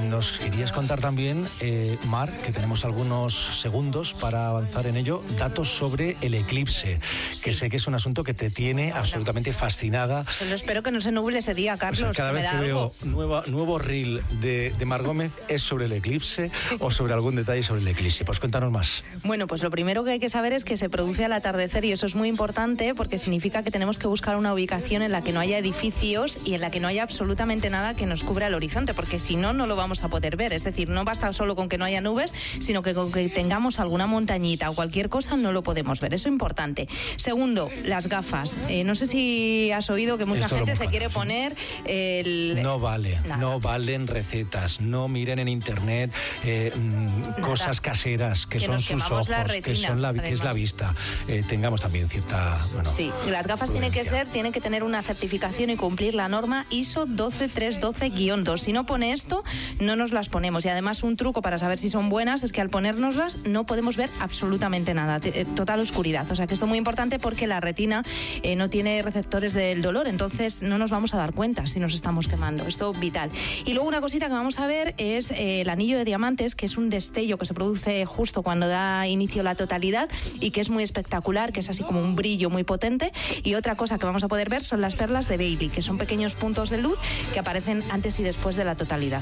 nos querías contar también, Mar, que tenemos algunos segundos para avanzar en ello, datos sobre el eclipse, que sé que es un asunto que te tiene absolutamente fascinada. Solo espero que no se nuble ese día, Carlos. O sea, cada vez que veo nuevo reel de Mar Gómez es sobre el eclipse o sobre algún detalle sobre el eclipse. Pues cuéntanos más. Bueno, pues lo primero que hay que saber es que se produce al atardecer y eso es muy importante porque significa que tenemos que buscar una ubicación en la que no haya edificios y en la que no haya absolutamente nada que nos cubra el horizonte, porque si no, no lo vamos a poder ver. Es decir, no basta solo con que no haya nubes, sino que con que tengamos alguna montañita o cualquier cosa no lo podemos ver. Eso es importante. Segundo, las gafas. No sé si has oído que mucha gente se quiere poner el... No valen recetas, no miren en internet cosas caseras que son sus ojos, retina, que es la vista. Tengamos también cierta... Bueno, sí, las gafas tienen que tener una certificación y cumplir la norma ISO 12312-2. Si no pone esto, no nos las ponemos. Y además un truco para saber si son buenas es que al ponérnoslas no podemos ver absolutamente nada, total oscuridad. O sea que esto es muy importante porque la retina no tiene receptores del dolor, entonces no nos vamos a dar cuenta si nos estamos quemando. Esto es vital. Y luego una cosita que vamos a ver es el anillo de diamantes, que es un destello que se produce justo cuando da inicio la totalidad y que es muy espectacular, que es así como un brillo muy potente. Y otra cosa que vamos a poder ver son las perlas de Bailey, que son pequeños puntos de luz que aparecen antes y después de la totalidad.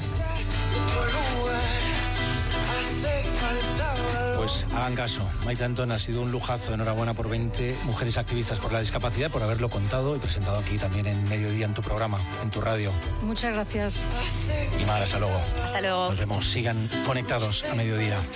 Pues hagan caso. Maite Antón, ha sido un lujazo. Enhorabuena por 20 mujeres activistas por la discapacidad, por haberlo contado y presentado aquí también en Mediodía, en tu programa, en tu radio. Muchas gracias. Y Mar, hasta luego. Hasta luego. Nos vemos. Sigan conectados a Mediodía.